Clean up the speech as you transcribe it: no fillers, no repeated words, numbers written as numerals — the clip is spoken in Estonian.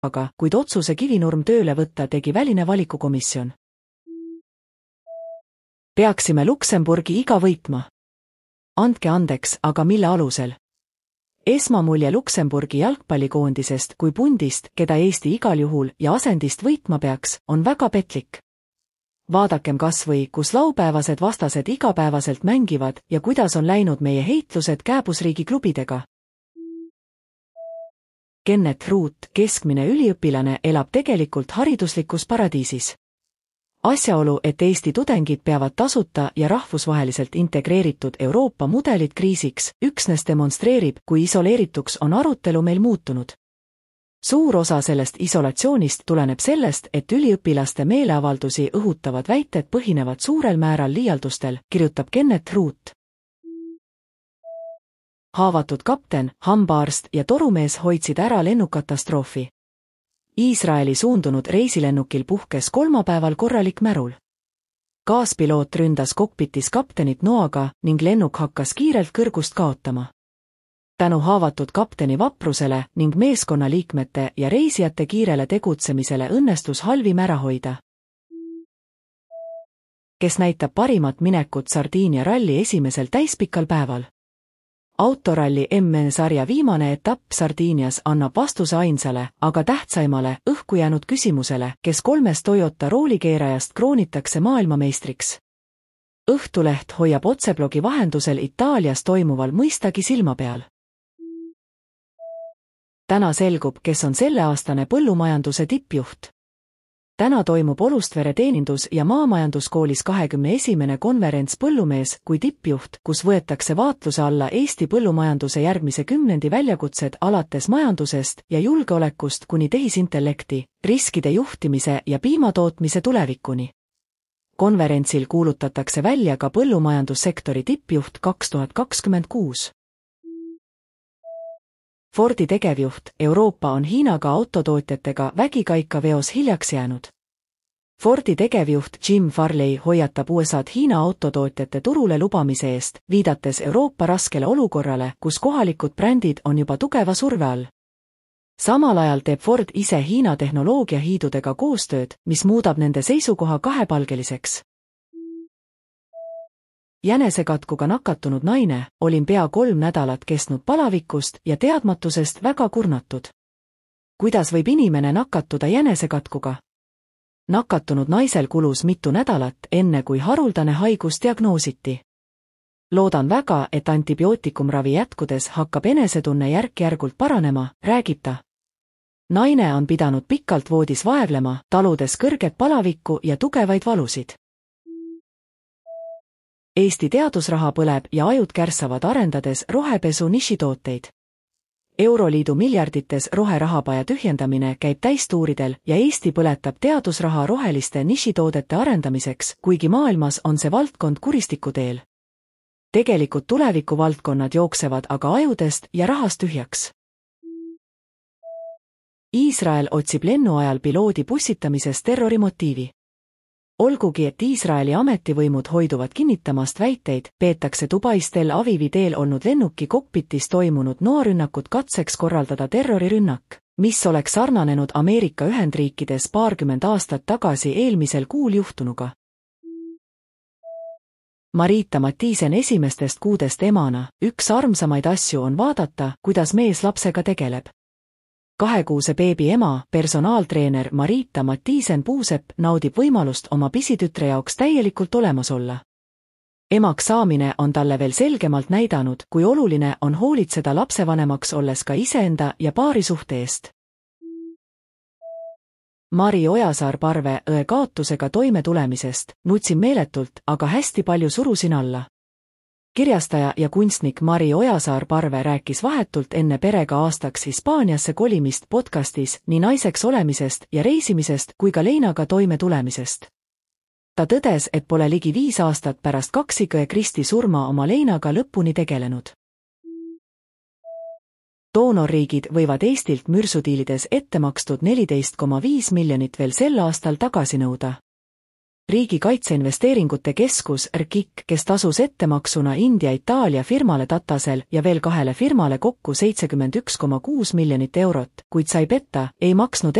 aga kuid otsuse Kivinurm tööle võtta tegi väline valikukomisjon. Peaksime Luksemburgi iga võitma. Andke andeks, aga mille alusel? Esmamulje Luksemburgi jalgpallikoondisest kui pundist, keda Eesti igal juhul ja asendist võitma peaks, on väga petlik. Vaadakem kas või, kus laupäevased vastased igapäevaselt mängivad ja kuidas on läinud meie heitlused kääbusriigi klubidega. Kenneth Root, keskmine üliõpilane, elab tegelikult hariduslikus paradiisis. Asjaolu, et Eesti tudengid peavad tasuta ja rahvusvaheliselt integreeritud Euroopa mudelit kriisiks, üksnes demonstreerib, kui isoleerituks on arutelu meil muutunud. Suur osa sellest isolatsioonist tuleneb sellest, et üliõpilaste meeleavaldusi õhutavad väited põhinevad suurel määral liialdustel, kirjutab Kenneth Root. Haavatud kapten, hambaarst ja torumees hoidsid ära lennukatastroofi. Iisraeli suundunud reisilennukil puhkes kolmapäeval korralik märul. Kaaspiloot ründas kokpitis kaptenit noaga ning lennuk hakkas kiirelt kõrgust kaotama. Tänu haavatud kapteni vaprusele ning meeskonnaliikmete ja reisijate kiirele tegutsemisele õnnestus halvim ära hoida. Kes näitab parimat minekut Sardiinia ralli esimesel täispikal päeval? Autoralli MM-sarja viimane etapp Sardiinias annab vastuse ainsale, aga tähtsaimale, õhku jäänud küsimusele, kes 3 Toyota roolikeerajast kroonitakse maailmameistriks. Õhtuleht hoiab otseblogi vahendusel Itaalias toimuval mõistagi silma peal. Täna selgub, kes on selleaastane põllumajanduse tippjuht. Täna toimub Olustvere teenindus- ja maamajanduskoolis 21. konverents Põllumees kui tippjuht, kus võetakse vaatluse alla Eesti põllumajanduse järgmise kümnendi väljakutsed alates majandusest ja julgeolekust kuni tehisintellekti, riskide juhtimise ja piimatootmise tulevikuni. Konverentsil kuulutatakse välja ka põllumajandussektori tippjuht 2026. Fordi tegevjuht Euroopa on Hiinaga autotootjatega vägikaikaveos hiljaks jäänud. Fordi tegevjuht Jim Farley hoiatab USA'd Hiina autotootjate turule lubamise eest, viidates Euroopa raskele olukorrale, kus kohalikud brändid on juba tugeva surve all. Samal ajal teeb Ford ise Hiina tehnoloogiahiidudega koostööd, mis muudab nende seisukoha kahepalgeliseks. Jänesekatkuga nakatunud naine, olin pea 3 nädalat kestnud palavikust ja teadmatusest väga kurnatud. Kuidas võib inimene nakatuda jänesekatkuga? Nakatunud naisel kulus mitu nädalat, enne kui haruldane haigus diagnoositi. Loodan väga, et antibiootikumravi jätkudes hakkab enesetunne järk-järgult paranema, räägib ta. Naine on pidanud pikalt voodis vaevlema, taludes kõrget palavikku ja tugevaid valusid. Eesti teadusraha põleb ja ajud kärssavad arendades rohepesu nišitooteid. Euroliidu miljardites roherahapaja tühjendamine käib täistuuridel ja Eesti põletab teadusraha roheliste nišitoodete arendamiseks, kuigi maailmas on see valdkond kuristikuteel. Tegelikud tulevikuvaldkonnad jooksevad aga ajudest ja rahast tühjaks. Iisrael otsib lennuajal piloodi pussitamises terrorimotiivi. Olgugi, et Iisraeli ametivõimud hoiduvad kinnitamast väiteid, peetakse Dubais Tel Avivi teel olnud lennuki kokpitis toimunud noarünnakut katseks korraldada terrorirünnak, mis oleks sarnanenud Ameerika Ühendriikides 20 aastat tagasi eelmisel kuul juhtunuga. Marita Matiisen esimestest kuudest emana, üks armsamaid asju on vaadata, kuidas mees lapsega tegeleb. 2-kuuse beebi ema, personaaltreener Marita Matiisen-Puusepp naudib võimalust oma pisitütre jaoks täielikult olemas olla. Emaks saamine on talle veel selgemalt näidanud, kui oluline on hoolitseda lapsevanemaks olles ka iseenda ja paarisuhte eest. Mari Ojasaar-Parve õe kaotusega toime tulemisest, nutsin meeletult, aga hästi palju surusin alla. Kirjastaja ja kunstnik Mari Ojasaar-Parve rääkis vahetult enne perega aastaks Hispaaniasse kolimist podcastis nii naiseks olemisest ja reisimisest kui ka leinaga toime tulemisest. Ta tõdes, et pole ligi 5 aastat pärast kaksikõe Kristi surma oma leinaga lõpuni tegelenud. Doonorriigid võivad Eestilt mürsudiilides ette makstud 14,5 miljonit veel sel aastal tagasi nõuda. Riigi Kaitseinvesteeringute Keskus RKIK, kes tasus ettemaksuna India-Itaalia firmale Tatasel ja veel 2 firmale kokku 71,6 miljonit eurot, kuid sai petta, ei maksnud